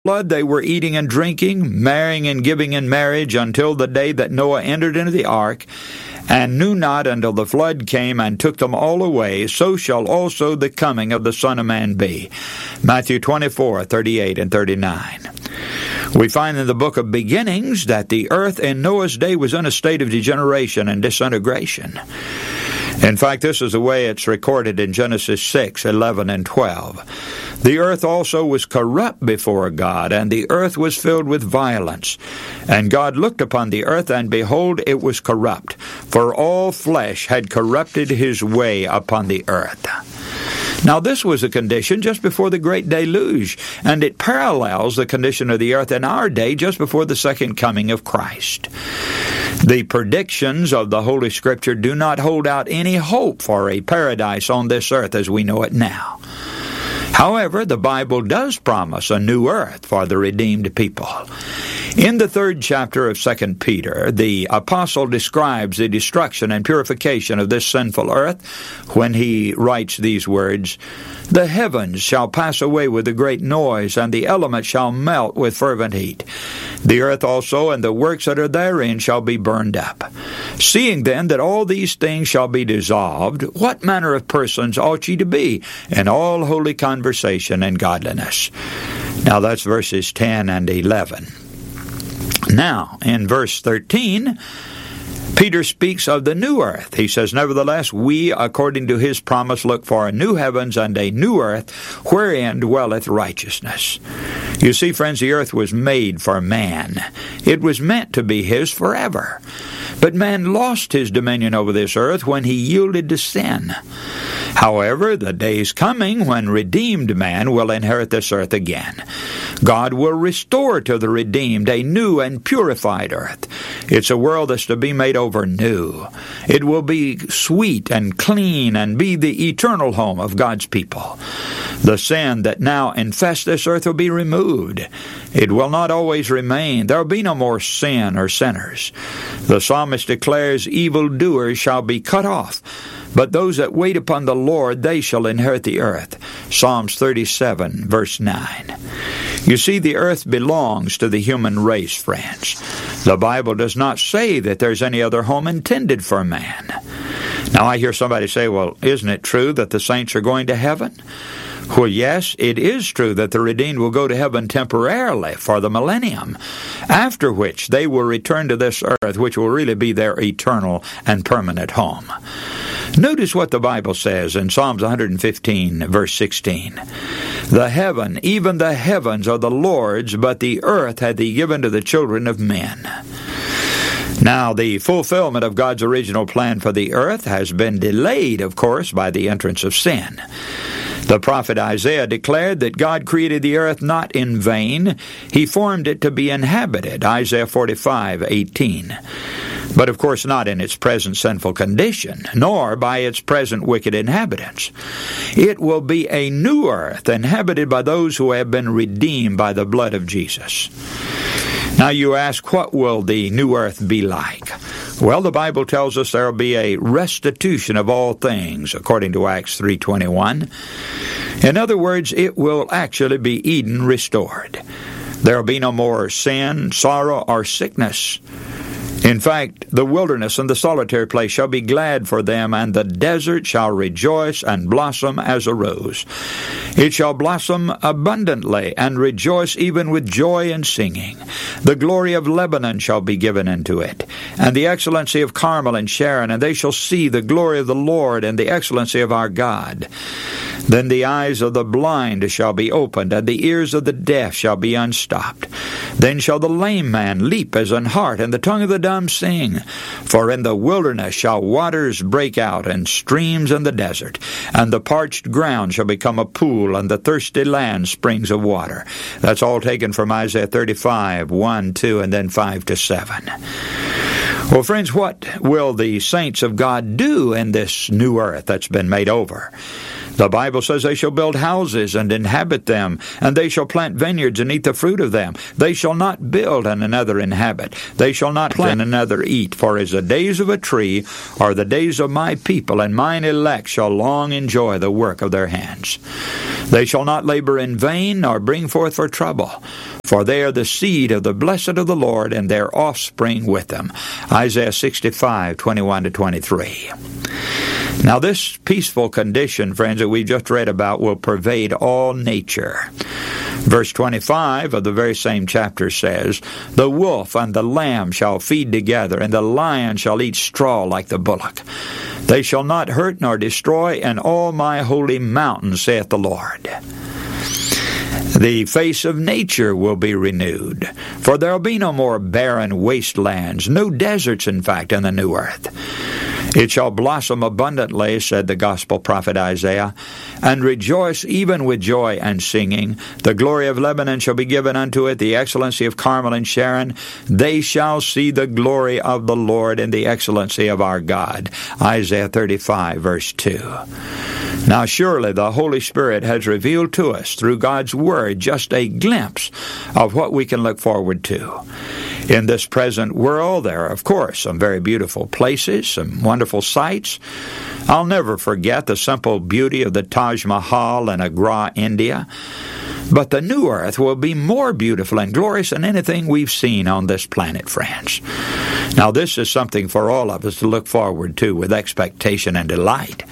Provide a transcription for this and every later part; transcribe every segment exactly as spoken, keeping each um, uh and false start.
flood they were eating and drinking, marrying and giving in marriage until the day that Noah entered into the ark, and knew not until the flood came and took them all away, so shall also the coming of the Son of Man be. Matthew twenty-four, thirty-eight and thirty-nine. We find in the book of Beginnings that the earth in Noah's day was in a state of degeneration and disintegration. In fact, this is the way it's recorded in Genesis six, eleven and twelve. The earth also was corrupt before God, and the earth was filled with violence. And God looked upon the earth, and behold, it was corrupt, for all flesh had corrupted his way upon the earth. Now, this was a condition just before the great deluge, and it parallels the condition of the earth in our day just before the second coming of Christ. The predictions of the Holy Scripture do not hold out any hope for a paradise on this earth as we know it now. However, the Bible does promise a new earth for the redeemed people. In the third chapter of Second Peter, the apostle describes the destruction and purification of this sinful earth when he writes these words, "The heavens shall pass away with a great noise, and the elements shall melt with fervent heat. The earth also and the works that are therein shall be burned up. Seeing then that all these things shall be dissolved, what manner of persons ought ye to be in all holy conversation and godliness?" Now that's verses ten and eleven. Now, in verse thirteen, Peter speaks of the new earth. He says, "Nevertheless, we, according to his promise, look for a new heavens and a new earth, wherein dwelleth righteousness." You see, friends, the earth was made for man. It was meant to be his forever. But man lost his dominion over this earth when he yielded to sin. However, the day is coming when redeemed man will inherit this earth again. God will restore to the redeemed a new and purified earth. It's a world that's to be made over new. It will be sweet and clean and be the eternal home of God's people. The sin that now infests this earth will be removed. It will not always remain. There will be no more sin or sinners. The psalmist declares, "Evildoers shall be cut off, but those that wait upon the Lord, they shall inherit the earth." Psalms thirty-seven, verse nine. You see, the earth belongs to the human race, friends. The Bible does not say that there's any other home intended for man. Now, I hear somebody say, well, isn't it true that the saints are going to heaven? Well, yes, it is true that the redeemed will go to heaven temporarily for the millennium, after which they will return to this earth, which will really be their eternal and permanent home. Notice what the Bible says in Psalms one fifteen, verse sixteen. "The heaven, even the heavens, are the Lord's, but the earth hath he given to the children of men." Now, the fulfillment of God's original plan for the earth has been delayed, of course, by the entrance of sin. The prophet Isaiah declared that God created the earth not in vain. He formed it to be inhabited, Isaiah forty-five, eighteen. But of course not in its present sinful condition, nor by its present wicked inhabitants. It will be a new earth, inhabited by those who have been redeemed by the blood of Jesus. Now you ask, what will the new earth be like? Well, the Bible tells us there will be a restitution of all things, according to Acts three twenty-one. In other words, it will actually be Eden restored. There will be no more sin, sorrow, or sickness. In fact, the wilderness and the solitary place shall be glad for them, and the desert shall rejoice and blossom as a rose. It shall blossom abundantly, and rejoice even with joy and singing. The glory of Lebanon shall be given unto it, and the excellency of Carmel and Sharon, and they shall see the glory of the Lord and the excellency of our God. Then the eyes of the blind shall be opened, and the ears of the deaf shall be unstopped. Then shall the lame man leap as an hart, and the tongue of the dumb sing. For in the wilderness shall waters break out, and streams in the desert. And the parched ground shall become a pool, and the thirsty land springs of water. That's all taken from Isaiah thirty-five, one, two, and then five to seven. Well, friends, what will the saints of God do in this new earth that's been made over? The Bible says they shall build houses and inhabit them, and they shall plant vineyards and eat the fruit of them. They shall not build and another inhabit. They shall not plant and another eat. For as the days of a tree are the days of my people, and mine elect shall long enjoy the work of their hands. They shall not labor in vain, nor bring forth for trouble. For they are the seed of the blessed of the Lord, and their offspring with them. Isaiah sixty-five, twenty-one to twenty-three. Now this peaceful condition, friends, that we just read about will pervade all nature. Verse twenty-five of the very same chapter says, the wolf and the lamb shall feed together, and the lion shall eat straw like the bullock. They shall not hurt nor destroy in all my holy mountain, saith the Lord. The face of nature will be renewed, for there will be no more barren wastelands, no deserts, in fact, in the new earth. It shall blossom abundantly, said the gospel prophet Isaiah, and rejoice even with joy and singing. The glory of Lebanon shall be given unto it, the excellency of Carmel and Sharon. They shall see the glory of the Lord and the excellency of our God. Isaiah thirty-five, verse two. Now surely the Holy Spirit has revealed to us through God's Word just a glimpse of what we can look forward to. In this present world, there are, of course, some very beautiful places, some wonderful sights. I'll never forget the simple beauty of the Taj Mahal in Agra, India. But the new earth will be more beautiful and glorious than anything we've seen on this planet, friends. Now, this is something for all of us to look forward to with expectation and delight.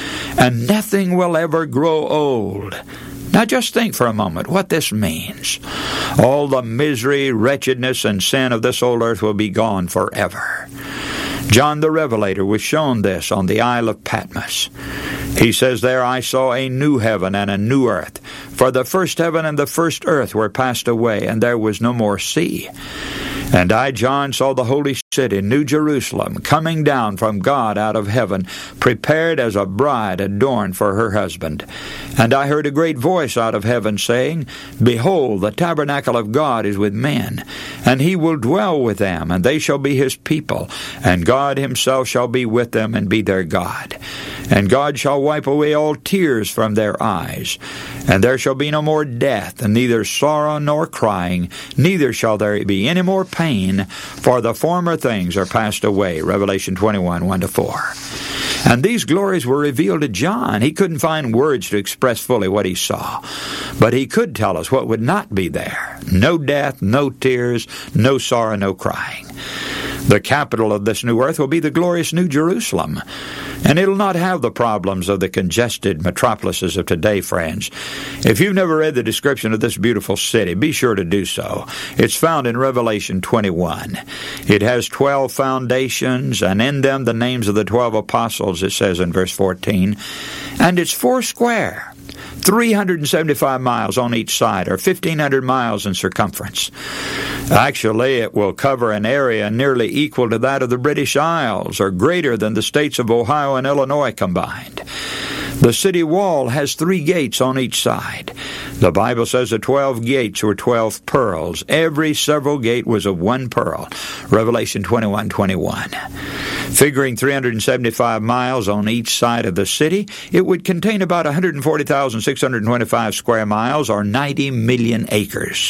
And nothing will ever grow old. Now just think for a moment what this means. All the misery, wretchedness, and sin of this old earth will be gone forever. John the Revelator was shown this on the Isle of Patmos. He says there, I saw a new heaven and a new earth, for the first heaven and the first earth were passed away, and there was no more sea. And I, John, saw the holy city, New Jerusalem, coming down from God out of heaven, prepared as a bride adorned for her husband. And I heard a great voice out of heaven saying, Behold, the tabernacle of God is with men, and he will dwell with them, and they shall be his people, and God himself shall be with them and be their God. And God shall wipe away all tears from their eyes, and there shall be no more death, and neither sorrow nor crying, neither shall there be any more pain, for the former things are passed away. Revelation twenty-one, one to four. And these glories were revealed to John. He couldn't find words to express fully what he saw, but he could tell us what would not be there. No death, no tears, no sorrow, no crying. The capital of this new earth will be the glorious New Jerusalem, and it'll not have the problems of the congested metropolises of today, friends. If you've never read the description of this beautiful city, be sure to do so. It's found in Revelation twenty-one. It has twelve foundations, and in them the names of the twelve apostles, it says in verse fourteen, and it's four square. three hundred seventy-five miles on each side, or fifteen hundred miles in circumference. Actually, it will cover an area nearly equal to that of the British Isles, or greater than the states of Ohio and Illinois combined. The city wall has three gates on each side. The Bible says the twelve gates were twelve pearls. Every several gate was of one pearl. Revelation twenty-one, twenty-one. Figuring three hundred seventy-five miles on each side of the city, it would contain about one hundred forty thousand six hundred twenty-five square miles, or ninety million acres.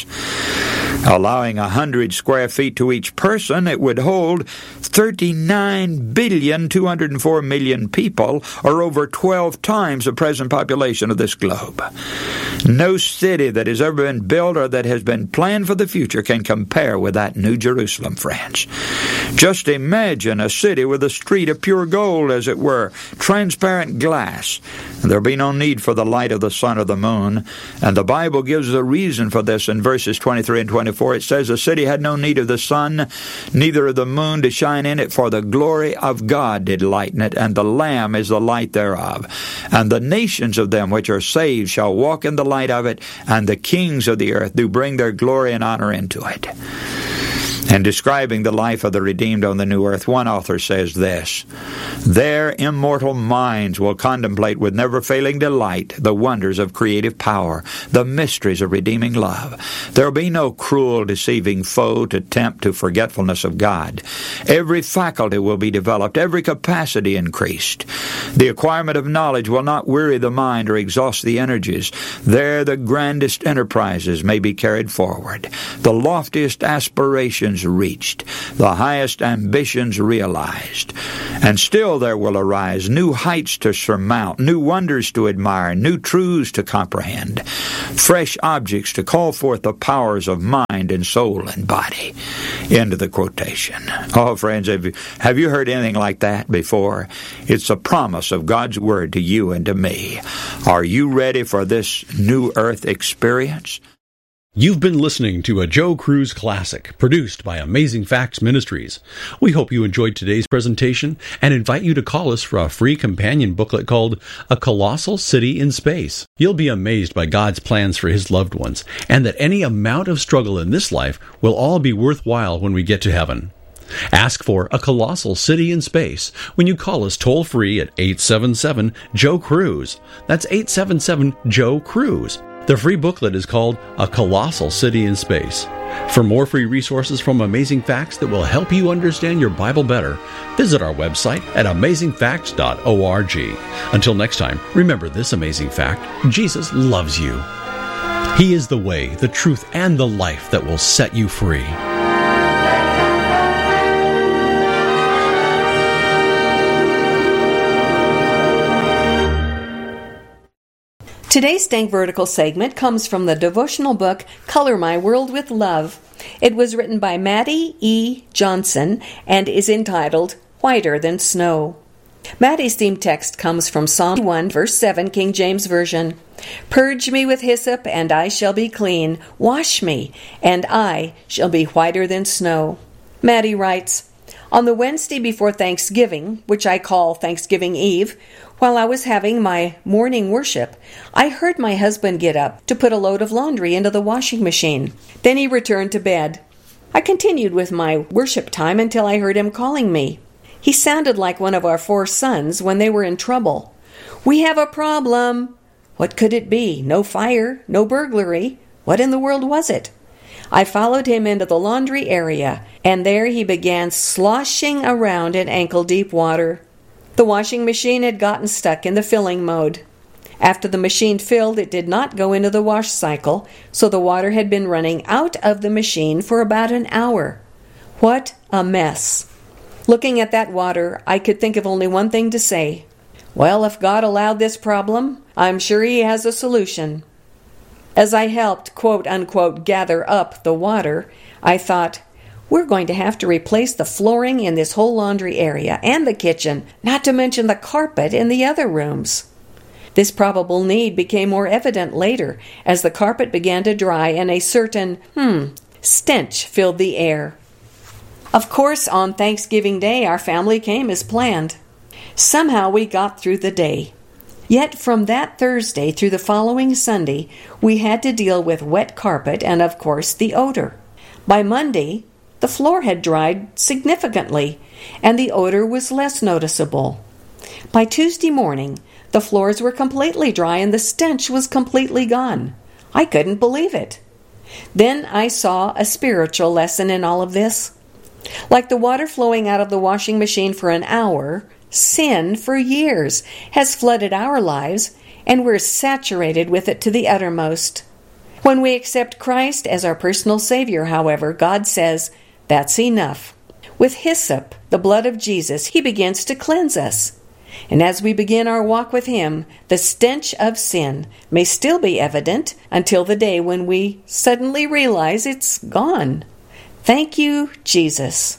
Allowing one hundred square feet to each person, it would hold thirty-nine billion two hundred four million people, or over twelve times the present population of this globe. No city that has ever been built or that has been planned for the future can compare with that New Jerusalem, friends. Just imagine a city with a street of pure gold, as it were, transparent glass. There'll be no need for the light of the sun or the moon, and the Bible gives the reason for this in verses twenty-three and twenty-four. It says, the city had no need of the sun, neither of the moon to shine in it, for the glory of God did lighten it, and the Lamb is the light thereof. And the nations of them which are saved shall walk in the light of it, and the kings of the earth do bring their glory and honor into it. And describing the life of the redeemed on the new earth, one author says this: their immortal minds will contemplate with never-failing delight the wonders of creative power, the mysteries of redeeming love. There will be no cruel, deceiving foe to tempt to forgetfulness of God. Every faculty will be developed, every capacity increased. The acquirement of knowledge will not weary the mind or exhaust the energies. There the grandest enterprises may be carried forward, the loftiest aspirations reached, the highest ambitions realized. And still there will arise new heights to surmount, new wonders to admire, new truths to comprehend, fresh objects to call forth the powers of mind and soul and body. End of the quotation. Oh, friends, have you, have you heard anything like that before? It's a promise of God's Word to you and to me. Are you ready for this new earth experience? You've been listening to a Joe Cruz Classic, produced by Amazing Facts Ministries. We hope you enjoyed today's presentation and invite you to call us for a free companion booklet called A Colossal City in Space. You'll be amazed by God's plans for His loved ones, and that any amount of struggle in this life will all be worthwhile when we get to heaven. Ask for A Colossal City in Space when you call us toll-free at eight seven seven, Joe Cruz. That's eight seven seven, Joe Cruz. The free booklet is called A Colossal City in Space. For more free resources from Amazing Facts that will help you understand your Bible better, visit our website at amazing facts dot org. Until next time, remember this amazing fact: Jesus loves you. He is the way, the truth, and the life that will set you free. Today's Think Vertical segment comes from the devotional book, Color My World with Love. It was written by Maddie E. Johnson and is entitled, Whiter Than Snow. Maddie's theme text comes from Psalm one, verse seven, King James Version. Purge me with hyssop, and I shall be clean. Wash me, and I shall be whiter than snow. Maddie writes, on the Wednesday before Thanksgiving, which I call Thanksgiving Eve, while I was having my morning worship, I heard my husband get up to put a load of laundry into the washing machine. Then he returned to bed. I continued with my worship time until I heard him calling me. He sounded like one of our four sons when they were in trouble. We have a problem. What could it be? No fire, no burglary. What in the world was it? I followed him into the laundry area, and there he began sloshing around in ankle-deep water. The washing machine had gotten stuck in the filling mode. After the machine filled, it did not go into the wash cycle, so the water had been running out of the machine for about an hour. What a mess. Looking at that water, I could think of only one thing to say. Well, if God allowed this problem, I'm sure He has a solution. As I helped, quote-unquote, gather up the water, I thought, we're going to have to replace the flooring in this whole laundry area and the kitchen, not to mention the carpet in the other rooms. This probable need became more evident later as the carpet began to dry and a certain, hmm, stench filled the air. Of course, on Thanksgiving Day, our family came as planned. Somehow we got through the day. Yet from that Thursday through the following Sunday, we had to deal with wet carpet and, of course, the odor. By Monday, the floor had dried significantly, and the odor was less noticeable. By Tuesday morning, the floors were completely dry and the stench was completely gone. I couldn't believe it. Then I saw a spiritual lesson in all of this. Like the water flowing out of the washing machine for an hour, sin for years has flooded our lives, and we're saturated with it to the uttermost. When we accept Christ as our personal Savior, however, God says, that's enough. With hyssop, the blood of Jesus, He begins to cleanse us. And as we begin our walk with Him, the stench of sin may still be evident until the day when we suddenly realize it's gone. Thank you, Jesus.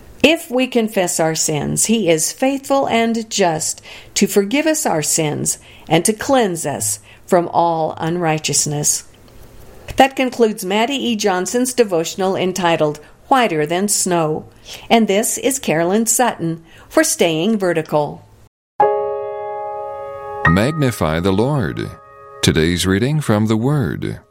If we confess our sins, He is faithful and just to forgive us our sins and to cleanse us from all unrighteousness. That concludes Maddie E. Johnson's devotional entitled Whiter Than Snow. And this is Carolyn Sutton for Staying Vertical. Magnify the Lord. Today's reading from the Word.